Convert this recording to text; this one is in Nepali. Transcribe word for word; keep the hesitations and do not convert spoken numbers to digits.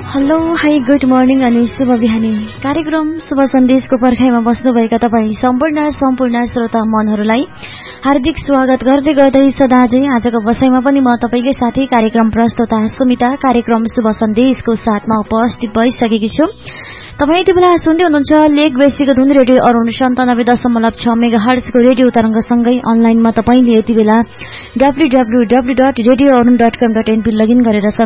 हेलो हाई गुड मर्निङ अनि शुभ बिहानी। कार्यक्रम शुभ सन्देशको पर्खाइमा बस्नुभएका तपाईँ सम्पूर्ण सम्पूर्ण श्रोता मनहरूलाई हार्दिक स्वागत गर्दै गर्दै सदाझै आजको बसाइमा पनि म तपाईकै साथै कार्यक्रम प्रस्तुता सुमिता कार्यक्रम शुभ सन्देशको साथमा उपस्थित भइसकेकी छु। तपाईँ यति बेला सुन्दै हुनुहुन्छ लेक बेसीको धुन रेडियो अरुण सन्तानब्बे दशमलव छ मेगा हर्जको रेडियो तरंगसँगै अनलाइनमा तपाईले यति बेला W W W dot radio Arun dot कम डट एनपी लगइन गरेर